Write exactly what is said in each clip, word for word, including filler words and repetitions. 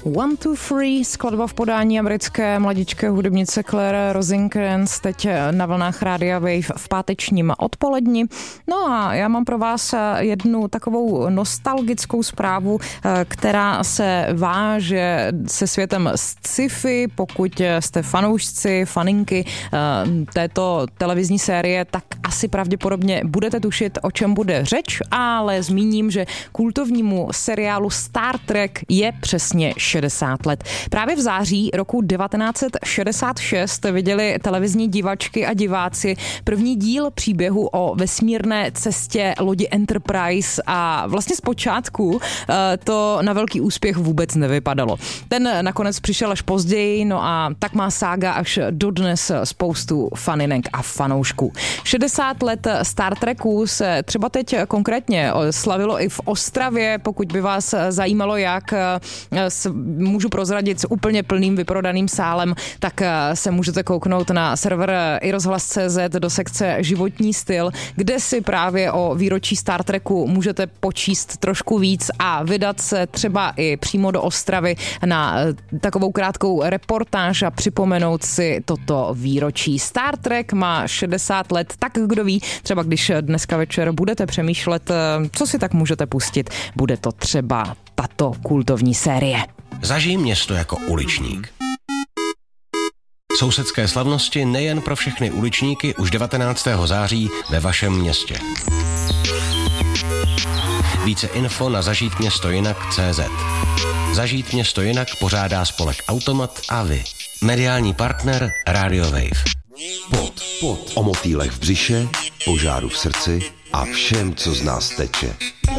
One, two, three, skladba v podání americké mladičké hudebnice Claire Rosinkranz, teď na vlnách Rádia Wave v pátečním odpoledni. No a já mám pro vás jednu takovou nostalgickou zprávu, která se váže se světem sci-fi. Pokud jste fanoušci, faninky této televizní série, tak asi pravděpodobně budete tušit, o čem bude řeč, ale zmíním, že kultovnímu seriálu Star Trek je přesně šedesát let. Právě v září roku devatenáct set šedesát šest viděli televizní divačky a diváci první díl příběhu o vesmírné cestě lodi Enterprise a vlastně zpočátku to na velký úspěch vůbec nevypadalo. Ten nakonec přišel až později, no a tak má sága až dodnes spoustu faninek a fanoušků. šedesát let Star Treku se třeba teď konkrétně slavilo i v Ostravě, pokud by vás zajímalo, jak můžu prozradit s úplně plným vyprodaným sálem, tak se můžete kouknout na server iRozhlas tečka cé zet do sekce Životní styl, kde si právě o výročí Star Treku můžete počíst trošku víc a vydat se třeba i přímo do Ostravy na takovou krátkou reportáž a připomenout si toto výročí. Star Trek má šedesát let, tak kdo ví, třeba když dneska večer budete přemýšlet, co si tak můžete pustit, bude to třeba tato kultovní série. Zažij město jako uličník. Sousedské slavnosti nejen pro všechny uličníky už devatenáctého září ve vašem městě. Více info na zažít město jinak tečka cé zet. Zažít město jinak pořádá spolek Automat a vy. Mediální partner Radio Wave. Pod, pod. O motýlech v břiše, požáru v srdci a všem, co z nás teče.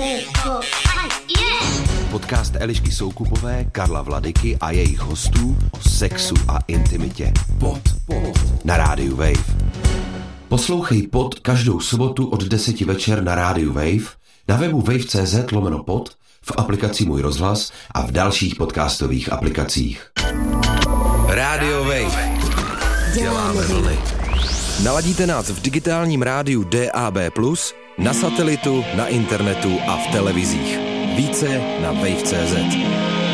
Podcast Elišky Soukupové, Karla Vladyky a jejich hostů o sexu a intimitě. Pod, pod. Na rádiu Wave. Poslouchej Pod každou sobotu od deseti večer na rádiu Wave, na webu wave tečka cé zet lomeno pod, v aplikaci Můj rozhlas a v dalších podcastových aplikacích. Rádio Wave. Děláme vlny. Naladíte nás v digitálním rádiu D A B plus, na satelitu, na internetu a v televizích. Více na wave tečka cé zet.